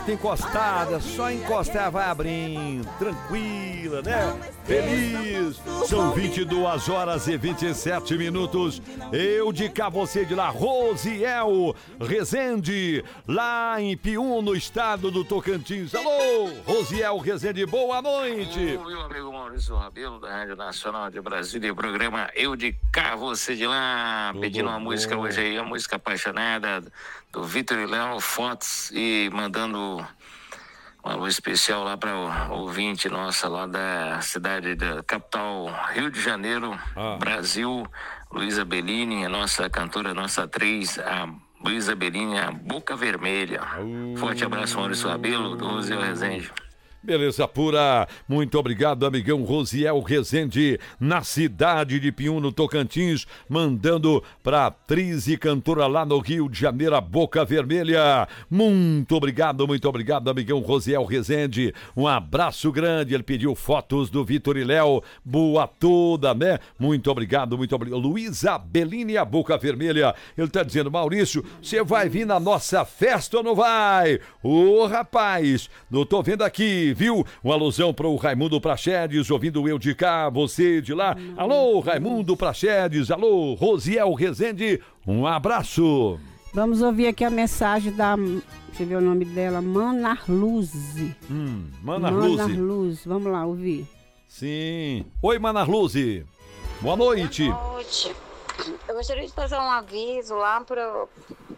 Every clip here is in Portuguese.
porta encostada, só encostar vai abrindo, tranquila, né? Feliz! São 22 horas e 27 minutos. Eu de cá, você de lá, Rosiel Rezende, lá em Pium, no estado do Tocantins. Alô, Rosiel Rezende, boa noite! Meu amigo Maurício Rabelo, da Rádio Nacional de Brasília, programa Eu de Cá, você de lá, pedindo uma música hoje aí, a música apaixonada do Vitor e Léo, fotos, e mandando um alô especial lá para o ouvinte nossa lá da cidade da capital Rio de Janeiro, Brasil, Luísa Bellini, a nossa cantora, a nossa atriz, a Luísa Bellini, a Boca Vermelha. Forte abraço, Maurício Rabelo, do Rosiel Rezende. Beleza pura, muito obrigado, amigão Rosiel Rezende, na cidade de Pium, no Tocantins, mandando pra atriz e cantora lá no Rio de Janeiro, a Boca Vermelha. Muito obrigado, amigão Rosiel Rezende. Um abraço grande, ele pediu fotos do Vitor e Léo, boa toda, né? Muito obrigado. Luísa Bellini, a Boca Vermelha, ele tá dizendo, Maurício, você vai vir na nossa festa ou não vai? Ô, rapaz, eu tô vendo aqui, viu? Uma alusão para o Raimundo Praxedes, ouvindo Eu de Cá, você de lá. Alô, Raimundo Praxedes, alô, Rosiel Rezende, um abraço. Vamos ouvir aqui a mensagem da, deixa eu ver o nome dela, Manarluze. Manarluze. Vamos lá, ouvir. Sim. Oi, Manarluze. Boa noite. Boa noite. Eu gostaria de fazer um aviso lá pro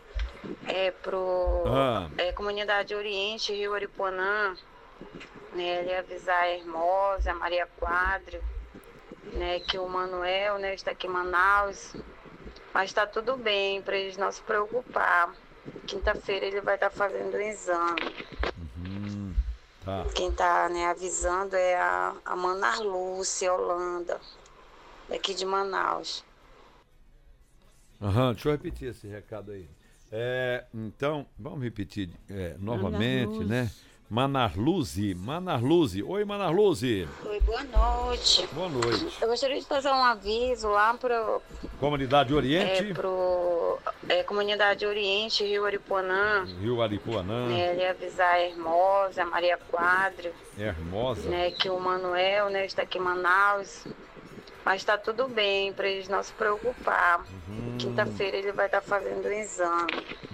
Comunidade Oriente, Rio Aripuanã, né, ele avisar a Hermosa, a Maria Quadro, né, que o Manuel, né, está aqui em Manaus, mas está tudo bem, para eles não se preocupar. Quinta-feira ele vai estar fazendo o exame. Tá. Quem está, né, avisando é a Manar Lúcia Holanda, daqui de Manaus. Deixa eu repetir esse recado aí. Então, vamos repetir novamente, né? Manarluze. Oi, Manarluze. Oi, boa noite. Boa noite. Eu gostaria de fazer um aviso lá para Comunidade Oriente. Comunidade Oriente, Rio Aripuanã. Né, ele avisar a Hermosa, a Maria Quadro. Hermosa. Né, que o Manuel, né, está aqui em Manaus. Mas está tudo bem, para eles não se preocupar. Quinta-feira ele vai estar fazendo o exame.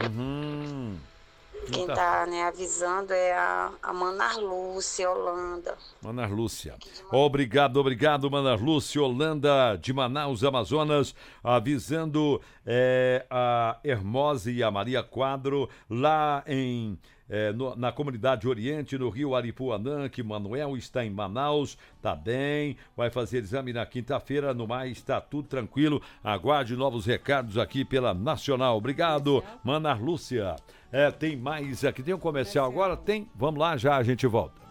Quem está, né, avisando é a Manarlúcia Holanda. Manarlúcia. Obrigado, Manarlúcia Holanda, de Manaus, Amazonas, avisando a Hermosa e a Maria Quadro, lá na Comunidade Oriente, no Rio Aripuanã, que Manuel está em Manaus, tá bem, vai fazer exame na quinta-feira, no mais está tudo tranquilo, aguarde novos recados aqui pela Nacional. Obrigado, Manarlúcia. Tem mais aqui, tem um comercial agora? Tem? Vamos lá, já a gente volta.